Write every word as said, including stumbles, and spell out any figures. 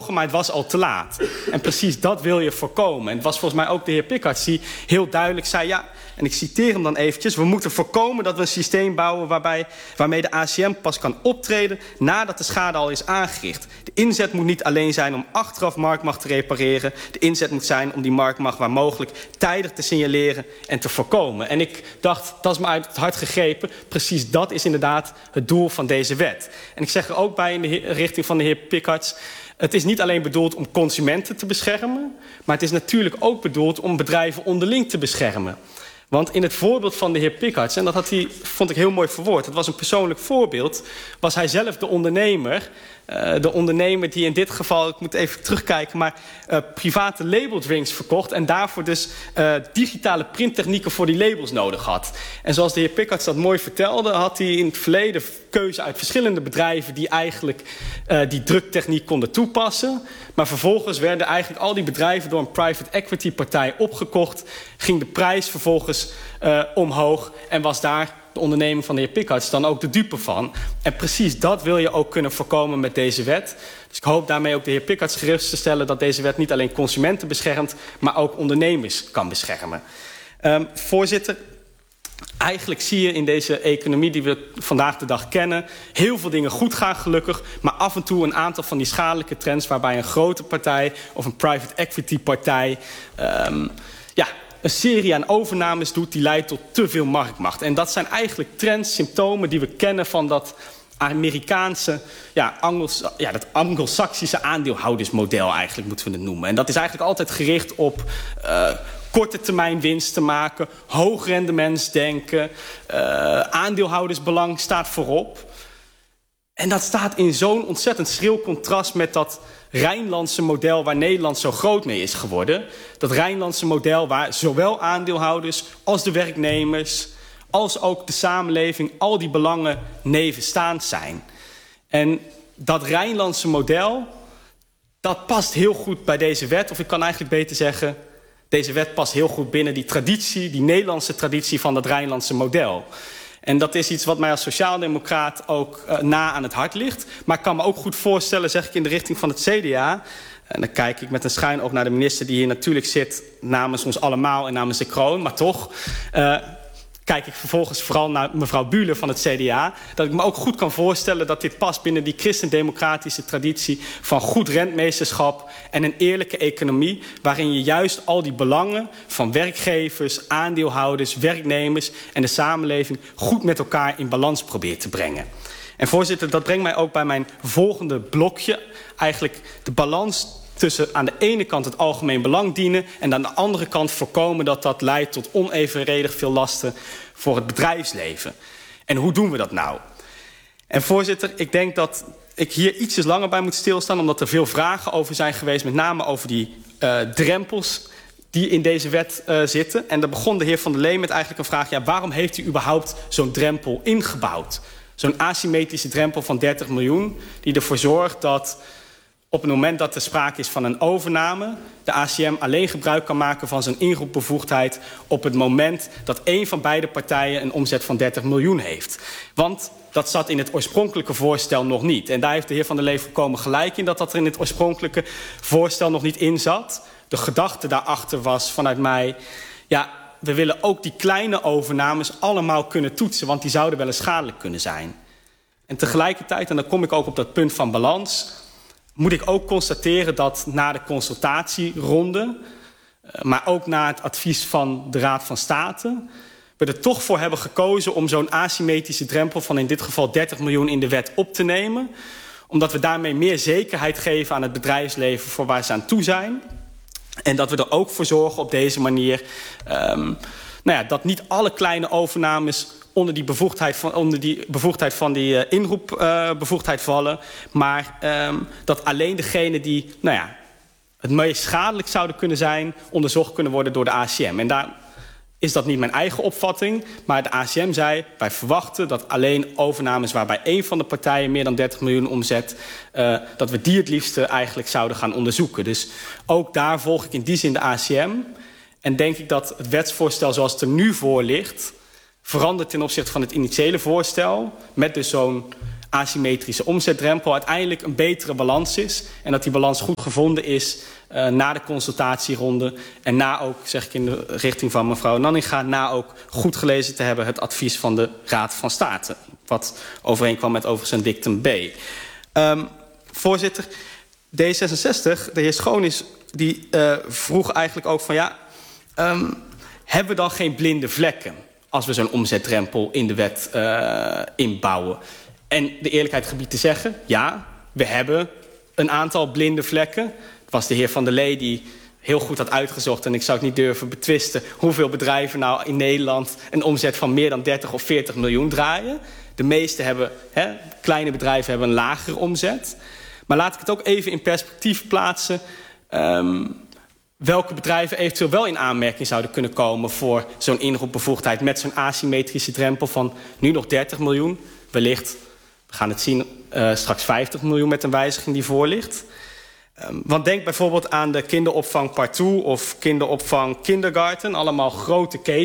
volgen, maar het was al te laat. En precies dat wil je voorkomen. En het was volgens mij ook de heer Pickhartz die heel duidelijk zei, ja, en ik citeer hem dan eventjes, we moeten voorkomen dat we een systeem bouwen waarbij, waarmee de A C M pas kan optreden nadat de schade al is aangericht. De inzet moet niet alleen zijn om achteraf marktmacht te repareren. De inzet moet zijn om die marktmacht waar mogelijk tijdig te signaleren en te voorkomen. En ik dacht, dat is me uit het hart gegrepen. Precies dat is inderdaad het doel van deze wet. En ik zeg er ook bij in de richting van de heer Pickhartz, het is niet alleen bedoeld om consumenten te beschermen, maar het is natuurlijk ook bedoeld om bedrijven onderling te beschermen. Want in het voorbeeld van de heer Pickhartz, en dat had hij, vond ik heel mooi verwoord, het was een persoonlijk voorbeeld, was hij zelf de ondernemer, uh, de ondernemer die in dit geval, ik moet even terugkijken, maar uh, private labeldrinks verkocht en daarvoor dus uh, digitale printtechnieken voor die labels nodig had. En zoals de heer Pickhartz dat mooi vertelde, had hij in het verleden keuze uit verschillende bedrijven die eigenlijk uh, die druktechniek konden toepassen. Maar vervolgens werden eigenlijk al die bedrijven door een private equity partij opgekocht, ging de prijs vervolgens uh, omhoog en was daar de onderneming van de heer Pickhartz dan ook de dupe van. En precies dat wil je ook kunnen voorkomen met deze wet. Dus ik hoop daarmee ook de heer Pickhartz gerust te stellen dat deze wet niet alleen consumenten beschermt, maar ook ondernemers kan beschermen. Um, voorzitter, eigenlijk zie je in deze economie die we vandaag de dag kennen heel veel dingen goed gaan gelukkig, maar af en toe een aantal van die schadelijke trends waarbij een grote partij of een private equity partij um, ja, een serie aan overnames doet die leidt tot te veel marktmacht. En dat zijn eigenlijk trends, symptomen die we kennen van dat Amerikaanse, ja, Angels, ja, dat Anglo-Saxische aandeelhoudersmodel eigenlijk moeten we het noemen. En dat is eigenlijk altijd gericht op uh, korte termijn winst te maken, hoog rendementsdenken, uh, aandeelhoudersbelang staat voorop. En dat staat in zo'n ontzettend schril contrast met dat Rijnlandse model waar Nederland zo groot mee is geworden. Dat Rijnlandse model waar zowel aandeelhouders als de werknemers, als ook de samenleving, al die belangen nevenstaand zijn. En dat Rijnlandse model, dat past heel goed bij deze wet. Of ik kan eigenlijk beter zeggen, deze wet past heel goed binnen die traditie, die Nederlandse traditie van dat Rijnlandse model. En dat is iets wat mij als sociaaldemocraat ook uh, na aan het hart ligt. Maar ik kan me ook goed voorstellen, zeg ik in de richting van het C D A, en dan kijk ik met een schuin oog naar de minister die hier natuurlijk zit namens ons allemaal en namens de kroon, maar toch Uh, kijk ik vervolgens vooral naar mevrouw Bühler van het C D A, dat ik me ook goed kan voorstellen dat dit past binnen die christendemocratische traditie van goed rentmeesterschap en een eerlijke economie, waarin je juist al die belangen van werkgevers, aandeelhouders, werknemers en de samenleving goed met elkaar in balans probeert te brengen. En voorzitter, dat brengt mij ook bij mijn volgende blokje, eigenlijk de balans tussen aan de ene kant het algemeen belang dienen en aan de andere kant voorkomen dat dat leidt tot onevenredig veel lasten voor het bedrijfsleven. En hoe doen we dat nou? En voorzitter, ik denk dat ik hier ietsjes langer bij moet stilstaan, omdat er veel vragen over zijn geweest, met name over die uh, drempels die in deze wet uh, zitten. En daar begon de heer Van der Lee met eigenlijk een vraag, ja, waarom heeft u überhaupt zo'n drempel ingebouwd? Zo'n asymmetrische drempel van dertig miljoen, die ervoor zorgt dat op het moment dat er sprake is van een overname, de A C M alleen gebruik kan maken van zijn inroepbevoegdheid op het moment dat één van beide partijen een omzet van dertig miljoen heeft. Want dat zat in het oorspronkelijke voorstel nog niet. En daar heeft de heer Van der Lee volkomen gelijk in dat dat er in het oorspronkelijke voorstel nog niet in zat. De gedachte daarachter was vanuit mij, ja, we willen ook die kleine overnames allemaal kunnen toetsen, want die zouden wel eens schadelijk kunnen zijn. En tegelijkertijd, en dan kom ik ook op dat punt van balans, moet ik ook constateren dat na de consultatieronde, maar ook na het advies van de Raad van State, we er toch voor hebben gekozen om zo'n asymmetrische drempel van in dit geval dertig miljoen in de wet op te nemen. Omdat we daarmee meer zekerheid geven aan het bedrijfsleven voor waar ze aan toe zijn. En dat we er ook voor zorgen op deze manier um, nou ja, dat niet alle kleine overnames onder die bevoegdheid van, onder die, bevoegdheid van die uh, inroepbevoegdheid uh, vallen. Maar um, dat alleen degenen die nou ja, het meest schadelijk zouden kunnen zijn, onderzocht kunnen worden door de A C M. En daar is dat niet mijn eigen opvatting. Maar de A C M zei, wij verwachten dat alleen overnames waarbij één van de partijen meer dan dertig miljoen omzet, uh, dat we die het liefste eigenlijk zouden gaan onderzoeken. Dus ook daar volg ik in die zin de A C M. En denk ik dat het wetsvoorstel zoals het er nu voor ligt verandert ten opzichte van het initiële voorstel, met dus zo'n asymmetrische omzetdrempel uiteindelijk een betere balans is. En dat die balans goed gevonden is uh, na de consultatieronde. En na ook, zeg ik in de richting van mevrouw Nanninga, na ook goed gelezen te hebben het advies van de Raad van State. Wat overeenkwam met overigens een dictum B. Um, voorzitter, D zesenzestig, de heer Schoonis, die uh, vroeg eigenlijk ook van ja, um, hebben we dan geen blinde vlekken als we zo'n omzetdrempel in de wet uh, inbouwen? En de eerlijkheid gebied te zeggen, ja, we hebben een aantal blinde vlekken. Het was de heer Van der Lee die heel goed had uitgezocht, en ik zou het niet durven betwisten hoeveel bedrijven nou in Nederland een omzet van meer dan dertig of veertig miljoen draaien. De meeste hebben, hè, kleine bedrijven hebben een lagere omzet. Maar laat ik het ook even in perspectief plaatsen. Um, welke bedrijven eventueel wel in aanmerking zouden kunnen komen voor zo'n inroepbevoegdheid met zo'n asymmetrische drempel van nu nog dertig miljoen. Wellicht, we gaan het zien, uh, straks vijftig miljoen met een wijziging die voor ligt. Um, want denk bijvoorbeeld aan de kinderopvang Partout of kinderopvang Kindergarten. Allemaal grote ketens.